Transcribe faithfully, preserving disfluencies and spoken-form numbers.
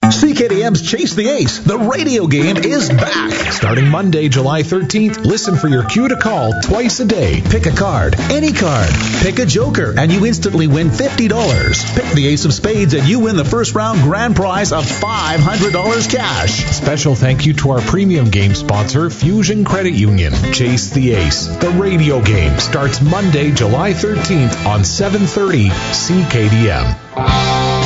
C K D M's Chase the Ace, the radio game, is back. Starting Monday, July thirteenth, listen for your cue to call twice a day. Pick a card, any card. Pick a joker, and you instantly win fifty dollars. Pick the ace of spades, and you win the first round grand prize of five hundred dollars cash. Special thank you to our premium game sponsor, Fusion Credit Union. Chase the Ace, the radio game, starts Monday, July thirteenth on seven thirty C K D M.